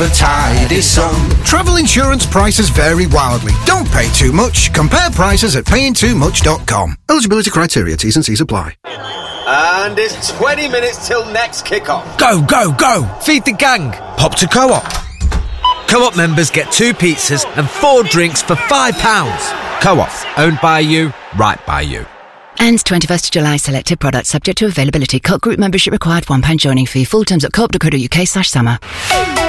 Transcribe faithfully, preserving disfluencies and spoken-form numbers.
the tide is on. Travel insurance prices vary wildly. Don't pay too much. Compare prices at paying too much dot com. Eligibility criteria, T's and C's apply. And it's twenty minutes till next kick-off. Go, go, go! Feed the gang! Pop to Co-op. Co-op members get two pizzas and four drinks for five pounds. Co-op, owned by you, right by you. Ends twenty-first of July. Selected products subject to availability. Co-op group membership required. one pound joining fee. Full terms at co op dot co dot uk slash summer.